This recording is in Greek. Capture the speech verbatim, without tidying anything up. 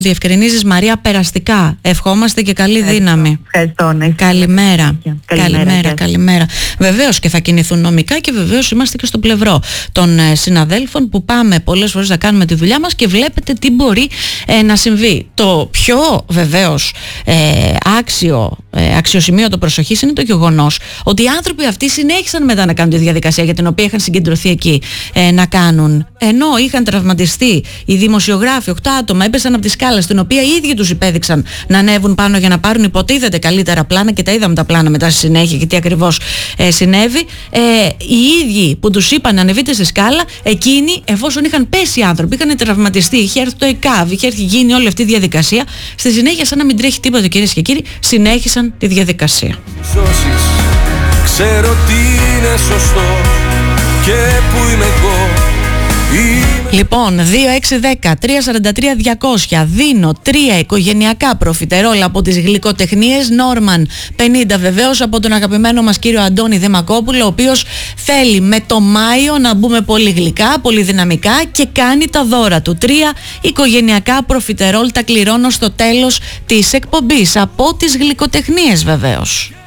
Διευκρινίζεις, Μαρία, περαστικά. Ευχόμαστε και καλή Ευχαριστώ. δύναμη. Ευχαριστώ. Ναι. Καλημέρα. Καλημέρα. Καλημέρα, καλημέρα. Βεβαίως και θα κινηθούν νομικά και βεβαίως είμαστε και στο πλευρό των ε, συναδέλφων που πάμε πολλές φορές να κάνουμε τη δουλειά μας και βλέπετε τι μπορεί ε, να συμβεί. Το πιο βεβαίως ε, άξιο, ε, αξιοσημείωτο προσοχής είναι το γεγονός ότι οι άνθρωποι αυτοί συνέχισαν μετά να κάνουν τη διαδικασία για την οποία είχαν συγκεντρωθεί εκεί ε, να κάνουν. Ενώ είχαν τραυματιστεί οι δημοσιογράφοι, οκτώ άτομα έπεσαν από τη σκάλα, στην οποία οι ίδιοι τους υπέδειξαν να ανέβουν πάνω για να πάρουν υποτίθεται καλύτερα πλάνα, και τα είδαμε τα πλάνα μετά στη συνέχεια και τι ακριβώς ε, συνέβη. Ε, οι ίδιοι που τους είπαν να ανεβείτε στη σκάλα, εκείνοι, εφόσον είχαν πέσει οι άνθρωποι, είχαν τραυματιστεί, είχε έρθει το ΕΚΑΒ, είχε έρθει γίνει όλη αυτή η διαδικασία, στη συνέχεια, σαν να μην τρέχει τίποτα, κυρίες και κύριοι, συνέχισαν τη διαδικασία. Σώσεις, ξέρω τι είναι σωστό και που είμαι εγώ. Λοιπόν, δύο έξι ένα μηδέν τρία τέσσερα τρία διακόσια. Δίνω τρία οικογενειακά προφιτερόλ από τις γλυκοτεχνίες Νόρμαν πενήντα, βεβαίως από τον αγαπημένο μας κύριο Αντώνη Δημακόπουλο, ο οποίος θέλει με το Μάιο να μπούμε πολύ γλυκά, πολύ δυναμικά, και κάνει τα δώρα του. Τρία οικογενειακά προφιτερόλ τα κληρώνω στο τέλος της εκπομπής από τις γλυκοτεχνίες, βεβαίως.